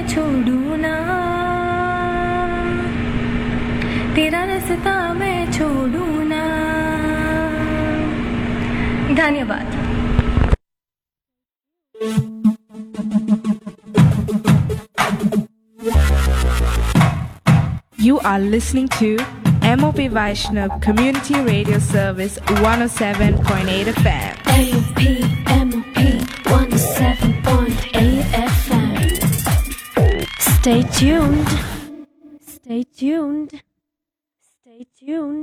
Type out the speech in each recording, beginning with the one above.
छोड़ू ना, तेरा रास्ता मैं छोड़ू ना। धन्यवाद। You are listening to MOP Vaishnav Community Radio Service 107.8 FM. MOP 107.8 FM. Stay tuned. Stay tuned. Stay tuned.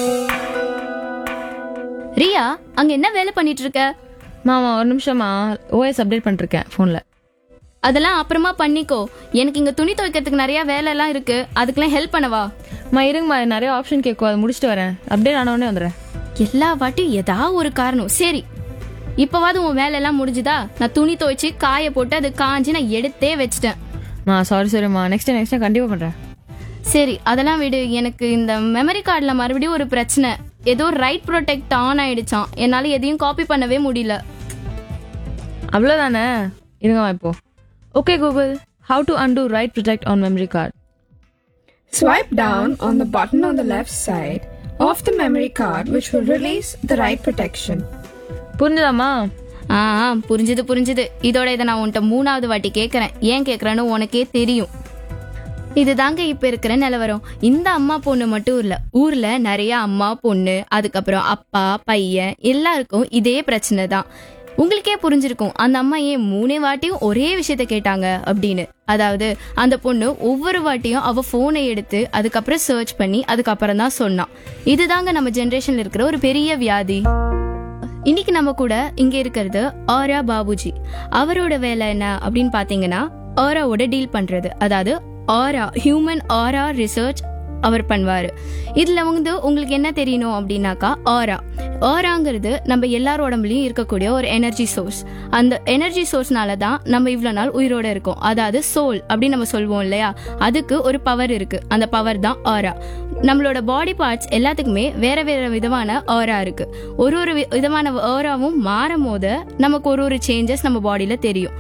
Riya, அங்க என்ன வேலை பண்ணிட்டு இருக்க? மாமா ஒரு நிமிஷமா ஓஎஸ் அப்டேட் பண்ணிருக்கேன் ஃபோன்ல. அதெல்லாம் அப்புறமா பண்ணிக்கோ. எனக்கு இங்க துணி துவைக்கிறதுக்கு நிறைய வேலை எல்லாம் இருக்கு. அதுக்கெல்லாம் ஹெல்ப் பண்ணவா? இருங்கம்மா, நிறைய ஆப்ஷன் கேட்கும், அதை முடிச்சுட்டு வரேன். அப்டேட் ஆனவொடனே வந்துடுறேன். எல்லா வாட்டியும் ஏதாவது ஒரு காரணம். சரி, இப்பவாது உன் வேலை எல்லாம் முடிஞ்சுதா? நான் துணி துவைச்சு காய போட்டு அது காஞ்சி நான் எடுத்தே வச்சிட்டேன். சாரிம்மா, நெக்ஸ்ட் டைம் கண்டிப்பா பண்றேன். சரி, அதெல்லாம் விடு. எனக்கு இந்த மெமரி கார்டுல மறுபடியும் ஒரு பிரச்சனை. ஏதோ ரைட் ப்ரொடெக்ட் ஆன் ஆயிடுச்சான். என்னால எதையும் காப்பி பண்ணவே முடியல. அவ்வளவுதானே, இருங்கம்மா இப்போ. Okay Google, how to undo write protect on memory card? Swipe down on the button on the left side of the memory card which will release the write protection. புரிஞ்சுதாம்மா? புரிஞ்சுது. இதோட இதை நான் உன்கிட்ட 3வது வாட்டி கேட்கறேன். ஏன் கேட்கறேன்னு உனக்கே தெரியும். இதுதாங்க இப்ப இருக்கிற நிலவரம். இந்த அம்மா பொண்ணு மட்டும் இல்ல, ஊர்ல நிறைய அம்மா பொண்ணு, அதுக்கப்புறம் அப்பா பையன் எல்லாருக்கும் இதே பிரச்சனை தான். உங்களுக்கே புரிஞ்சிருக்கும் அந்த அம்மா ஏன் 3 வாட்டியும் ஒரே விஷயத்த கேட்டாங்க அப்படின்னு. அதாவது அந்த பொண்ணு ஒவ்வொரு வாட்டியும் அவ போனை எடுத்து அதுக்கப்புறம் சர்ச் பண்ணி அதுக்கப்புறம் தான் சொன்னான். இதுதாங்க நம்ம ஜெனரேஷன்ல இருக்கிற ஒரு பெரிய வியாதி. இன்னைக்கு நம்ம கூட இங்க இருக்கிறது ஆரா பாபுஜி. அவரோட வேலை என்ன அப்படின்னு பாத்தீங்கன்னா ஆராவோட டீல் பண்றது. அதாவது ஆரா, ஹியூமன் ஆரா ரிசர்ச் அவர் பண்ணுவாரு. இதுல உங்களுக்கு என்ன தெரியணும் அப்படின்னாக்கா, ஆராங்கிறது நம்ம எல்லாரோட உடம்புலயும் இருக்கக்கூடிய ஒரு எனர்ஜி சோர்ஸ். அந்த எனர்ஜி சோர்ஸ்னால தான் நம்ம இவ்வளவு நாள் உயிரோட இருக்கோம். அதாவது சோல் அப்படின்னு நம்ம சொல்வோம் இல்லையா, அதுக்கு ஒரு பவர் இருக்கு. அந்த பவர் தான் ஆரா. நம்மளோட பாடி பார்ட்ஸ் எல்லாத்துக்குமே வேற வேற விதமான ஆரா இருக்கு. ஒரு விதமான ஆராவும் மாறும் போது நமக்கு ஒரு சேஞ்சஸ் நம்ம பாடியில தெரியும்.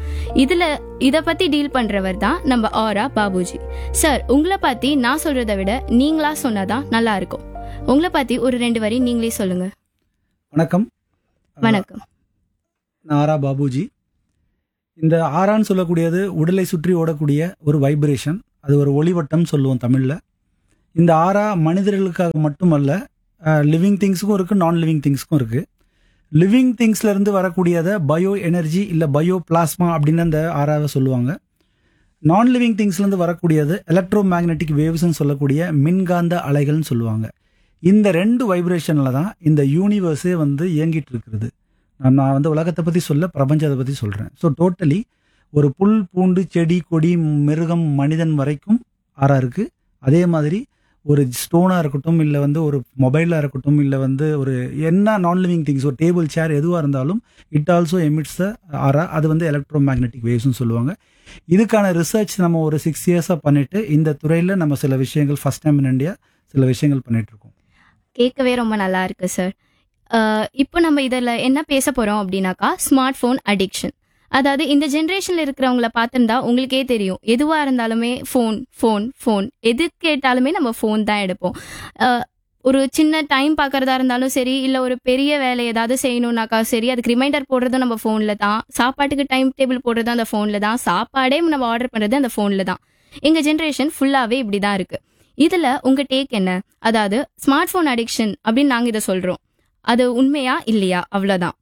இத பத்தி டீல் பண்றவர் தான் நம்ம ஆரா பாபுஜி சார். உங்களை பத்தி நான் சொல்றதை விட நீங்களா சொன்னாதான் நல்லா இருக்கும். உங்களை பத்தி ஒரு 2 வரி நீங்களே சொல்லுங்க. வணக்கம். வணக்கம். நான் ஆரா பாபுஜி. இந்த ஆரான்னு சொல்லக்கூடியது உடலை சுற்றி ஓடக்கூடிய ஒரு வைப்ரேஷன். அது ஒரு ஒளிவட்டம் சொல்லுவோம் தமிழில். இந்த ஆரா மனிதர்களுக்காக மட்டுமல்ல, லிவிங் திங்ஸுக்கும் இருக்குது, நான் லிவிங் திங்ஸுக்கும் இருக்குது. லிவிங் திங்ஸ்லேருந்து வரக்கூடியதை பயோ எனர்ஜி இல்லை பயோ பிளாஸ்மா அப்படின்னு அந்த ஆராவை சொல்லுவாங்க. நான் லிவிங் திங்ஸ்லேருந்து வரக்கூடியது எலக்ட்ரோ மேக்னெட்டிக் வேவ்ஸ்ன்னு சொல்லக்கூடிய மின்காந்த அலைகள்னு சொல்லுவாங்க. இந்த 2 வைப்ரேஷனில் தான் இந்த யூனிவர்ஸே இயங்கிட்டு இருக்கிறது. நான் உலகத்தை பற்றி சொல்ல, பிரபஞ்சத்தை பற்றி சொல்கிறேன். ஸோ டோட்டலி ஒரு புல் பூண்டு செடி கொடி மிருகம் மனிதன் வரைக்கும் ஆரா இருக்குது. அதே மாதிரி ஒரு ஸ்டோனாக இருக்கட்டும், இல்லை ஒரு மொபைலாக இருக்கட்டும், இல்லை ஒரு என்ன நான் லிவிங் திங்ஸ், ஒரு டேபிள் சேர் எதுவாக இருந்தாலும் இட் ஆல்சோ எமிட்ஸ் த ஆரா. அது எலக்ட்ரோ மேக்னெட்டிக் வேவ்ஸ்னு சொல்லுவாங்க. இதுக்கான ரிசர்ச் நம்ம ஒரு 6 இயர்ஸாக பண்ணிட்டு இந்த துறையில் நம்ம சில விஷயங்கள் ஃபர்ஸ்ட் டைம் இன் இந்தியா சில விஷயங்கள் பண்ணிட்டு இருக்கோம். கேட்கவே ரொம்ப நல்லா இருக்கு சார். இப்போ நம்ம இதில் என்ன பேச போறோம் அப்படின்னாக்கா, ஸ்மார்ட் போன் அடிக்ஷன். அதாவது இந்த ஜென்ரேஷன்ல இருக்கிறவங்கள பார்த்துருந்தா உங்களுக்கே தெரியும், எதுவா இருந்தாலுமே ஃபோன் ஃபோன் ஃபோன், எது கேட்டாலுமே நம்ம ஃபோன் தான் எடுப்போம். ஒரு சின்ன டைம் பார்க்கறதா இருந்தாலும் சரி, இல்லை ஒரு பெரிய வேலை ஏதாவது செய்யணும்னாக்கா சரி, அதுக்கு ரிமைண்டர் போடுறதும் நம்ம ஃபோனில் தான். சாப்பாட்டுக்கு டைம் டேபிள் போடுறதும் அந்த ஃபோனில் தான். சாப்பாடே நம்ம ஆர்டர் பண்ணுறது அந்த ஃபோனில் தான். எங்கள் ஜென்ரேஷன் ஃபுல்லாகவே இப்படி தான் இருக்கு. இதில் உங்கள் டேக் என்ன? அதாவது ஸ்மார்ட் ஃபோன் அடிக்ஷன் அப்படின்னு நாங்கள் இதை சொல்கிறோம், அது உண்மையா இல்லையா? அவ்வளோதான்.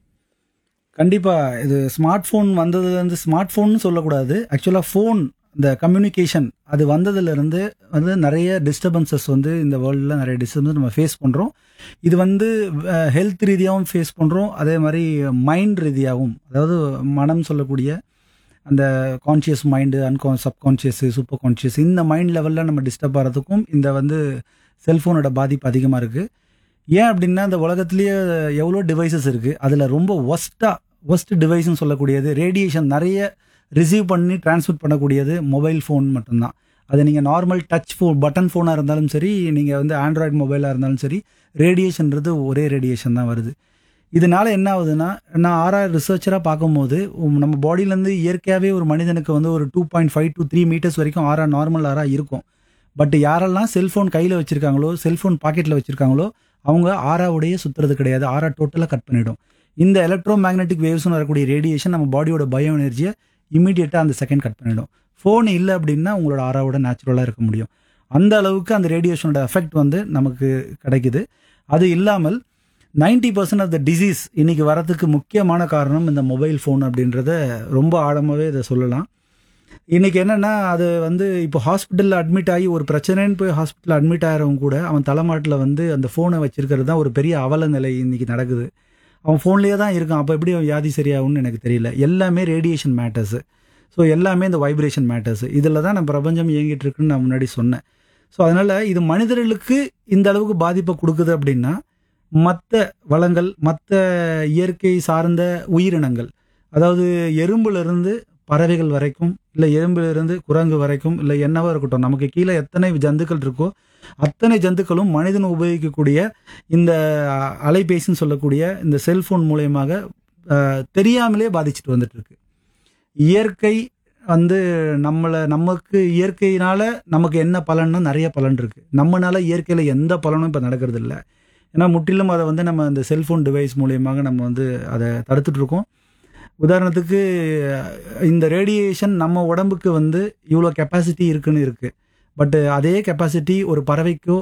கண்டிப்பாக இது ஸ்மார்ட் ஃபோன் வந்ததுலேருந்து, ஸ்மார்ட் ஃபோன்னு சொல்லக்கூடாது, ஆக்சுவலாக ஃபோன் இந்த கம்யூனிகேஷன் அது வந்ததுலேருந்து நிறைய டிஸ்டர்பன்சஸ் இந்த வேர்ல்டில் நிறைய டிஸ்டர்பன்ஸ் நம்ம ஃபேஸ் பண்ணுறோம். இது ஹெல்த் ரீதியாகவும் ஃபேஸ் பண்ணுறோம், அதே மாதிரி மைண்ட் ரீதியாகவும், அதாவது மனம் சொல்லக்கூடிய அந்த கான்ஷியஸ் மைண்டு, சப்கான்ஷியஸு, சூப்பர் கான்ஷியஸ், இந்த மைண்ட் லெவலில் நம்ம டிஸ்டர்ப் ஆகிறதுக்கும் இந்த செல்ஃபோனோட பாதிப்பு அதிகமாக இருக்குது. ஏன் அப்படின்னா இந்த உலகத்துலேயே எவ்வளோ டிவைசஸ் இருக்குது, அதில் ரொம்ப ஒஸ்ட் டிவைஸ்ன்னு சொல்லக்கூடியது, ரேடியேஷன் நிறைய ரிசீவ் பண்ணி டிரான்ஸ்மிட் பண்ணக்கூடியது மொபைல் ஃபோன் மட்டும்தான். அது நீங்கள் நார்மல் டச் ஃபோன் பட்டன் ஃபோனாக இருந்தாலும் சரி, நீங்கள் ஆண்ட்ராய்டு மொபைலாக இருந்தாலும் சரி, ரேடியேஷன்றது ஒரே ரேடியேஷன் தான் வருது. இதனால என்ன ஆகுதுன்னா, நான் ஆர்ஆர் ரிசர்ச்சராக பார்க்கும்போது நம்ம பாடியிலேருந்து இயற்கையாகவே ஒரு மனிதனுக்கு வந்து ஒரு 2.5 to 3 மீட்டர்ஸ் வரைக்கும் ஆர்ஆர் நார்மல் ஆராக இருக்கும். பட் யாரெல்லாம் செல்ஃபோன் கையில் வச்சுருக்காங்களோ, செல்ஃபோன் பாக்கெட்டில் வச்சுருக்காங்களோ, அவங்க ஆராவுடைய சுற்றுறது கிடையாது. ஆரா டோட்டலாக கட் பண்ணிடும். இந்த எலக்ட்ரோ மேக்னெட்டிக் வேவ்ஸ்னு வரக்கூடிய ரேடியேஷன் நம்ம பாடியோட பயோ எனர்ஜியை இமீடியட்டாக அந்த செகண்ட் கட் பண்ணிடும். ஃபோன் இல்லை அப்படின்னா உங்களோட ஆராவோட நேச்சுரலாக இருக்க முடியும். அந்த அளவுக்கு அந்த ரேடியேஷனோட எஃபெக்ட் வந்து நமக்கு கிடைக்குது. அது இல்லாமல் 90% ஆஃப் த டிசீஸ் இன்னைக்கு வரதுக்கு முக்கியமான காரணம் இந்த மொபைல் ஃபோன் அப்படின்றத ரொம்ப ஆழமாகவே இதை சொல்லலாம். இன்னைக்கு என்னன்னா, அது வந்து இப்போ ஹாஸ்பிட்டலில் அட்மிட் ஆகி ஒரு பிரச்சனைன்னு போய் ஹாஸ்பிட்டலில் அட்மிட் ஆகிறவங்க கூட அவன் தலைமாட்டில் வந்து அந்த ஃபோனை வச்சிருக்கிறது தான் ஒரு பெரிய அவல நிலை இன்னைக்கு நடக்குது. அவன் ஃபோன்லேயே தான் இருக்கான். அப்போ எப்படி அவன் வியாதி சரியாகும்னு எனக்கு தெரியல. எல்லாமே ரேடியேஷன் மேட்டர்ஸு. ஸோ எல்லாமே இந்த வைப்ரேஷன் மேட்டர்ஸ். இதில் தான் நம்ம பிரபஞ்சம் இயங்கிட்டு இருக்குன்னு நான் முன்னாடி சொன்னேன். ஸோ அதனால் இது மனிதர்களுக்கு இந்த அளவுக்கு பாதிப்பை கொடுக்குது அப்படின்னா, மற்ற வளங்கள், மற்ற இயற்கை சார்ந்த உயிரினங்கள், அதாவது எறும்புலேருந்து பறவைகள் வரைக்கும், இல்லை எறும்பிலிருந்து குரங்கு வரைக்கும், இல்லை என்னவோ இருக்கட்டும், நமக்கு கீழே எத்தனை ஜந்துக்கள் இருக்கோ அத்தனை ஜந்துக்களும் மனிதன் உபயோகிக்கக்கூடிய இந்த அலைபேசின்னு சொல்லக்கூடிய இந்த செல்ஃபோன் மூலயமாக தெரியாமலே பாதிச்சுட்டு வந்துட்டு இருக்கு. இயற்கை வந்து நமக்கு இயற்கையினால நமக்கு என்ன பலன்னா நிறைய பலன் இருக்கு. நம்மனால இயற்கையில் எந்த பலனும் இப்போ நடக்கிறது இல்லை. ஏன்னா முற்றிலும் அதை வந்து நம்ம இந்த செல்ஃபோன் டிவைஸ் மூலயமாக நம்ம வந்து அதை தடுத்துட்டு இருக்கோம். உதாரணத்துக்கு இந்த ரேடியேஷன் நம்ம உடம்புக்கு வந்து இவ்வளோ கெப்பாசிட்டி இருக்குன்னு இருக்குது. பட்டு அதே கெப்பாசிட்டி ஒரு பறவைக்கோ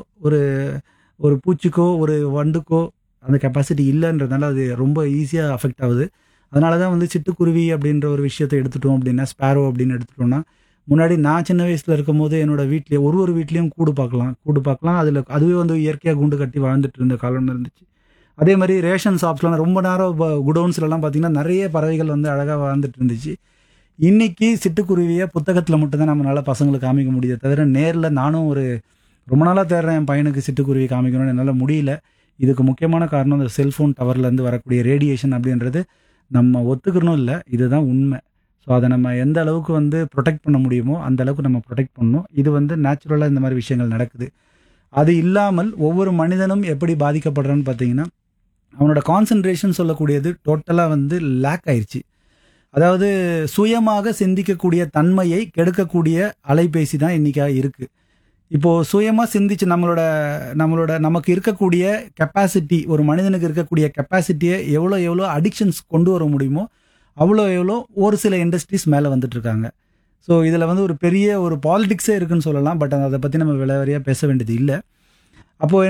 ஒரு பூச்சிக்கோ ஒரு வண்டுக்கோ அந்த கெப்பாசிட்டி இல்லைன்றதுனால அது ரொம்ப ஈஸியாக அஃபெக்ட் ஆகுது. அதனால தான் வந்து சிட்டுக்குருவி அப்படின்ற ஒரு விஷயத்தை எடுத்துட்டோம் அப்படின்னா, ஸ்பேரோ அப்படின்னு எடுத்துட்டோம்னா, முன்னாடி நான் சின்ன வயசில் இருக்கும் போது என்னோட வீட்லேயே ஒரு வீட்லேயும் கூடு பார்க்கலாம். அதில் அதுவே வந்து இயற்கையாக கூண்டு கட்டி வாழ்ந்துட்டு இருந்த காலம் இருந்துச்சு. அதே மாதிரி ரேஷன் ஷாப்ஸ்லாம் ரொம்ப நேரம் குடோன்ஸ்லாம் பார்த்தீங்கன்னா நிறைய பறவைகள் வந்து அழகாக வாழ்ந்துட்டு இருந்துச்சு. இன்றைக்கி சிட்டுக்குருவியை புத்தகத்தில் மட்டும்தான் நம்மளால் பசங்களுக்கு காமிக்க முடியுது தவிர, நேரில் நானும் ரொம்ப நாளாக தேடுறேன் என் பையனுக்கு சிட்டுக்குருவி காமிக்கணும்னு, என்னால் முடியல. இதுக்கு முக்கியமான காரணம் இந்த செல்ஃபோன் டவர்லேருந்து வரக்கூடிய ரேடியேஷன் அப்படின்றது நம்ம ஒத்துக்கணும் இல்லை, இதுதான் உண்மை. ஸோ அதை நம்ம எந்த அளவுக்கு வந்து ப்ரொடெக்ட் பண்ண முடியுமோ அந்த அளவுக்கு நம்ம ப்ரொடெக்ட் பண்ணணும். இது வந்து நேச்சுரலாக இந்த மாதிரி விஷயங்கள் நடக்குது. அது இல்லாமல் ஒவ்வொரு மனிதனும் எப்படி பாதிக்கப்படுறான்னு பார்த்தீங்கன்னா, அவனோட கான்சன்ட்ரேஷன் சொல்லக்கூடியது டோட்டலாக வந்து லேக் ஆயிடுச்சு. அதாவது சுயமாக சிந்திக்கக்கூடிய தன்மையை கெடுக்கக்கூடிய அலைபேசி தான் இன்றைக்காக இருக்குது. இப்போது சுயமாக சிந்திச்சு நமக்கு இருக்கக்கூடிய கெப்பாசிட்டி, ஒரு மனிதனுக்கு இருக்கக்கூடிய கெப்பாசிட்டியை எவ்வளோ அடிக்ஷன்ஸ் கொண்டு வர முடியுமோ எவ்வளோ ஒரு சில இண்டஸ்ட்ரீஸ் மேலே வந்துட்டுருக்காங்க. ஸோ இதில் வந்து ஒரு பெரிய ஒரு பாலிடிக்ஸே இருக்குன்னு சொல்லலாம். பட் அதை பற்றி நம்ம விளையாடியாக பேச வேண்டியது இல்லை. அப்போது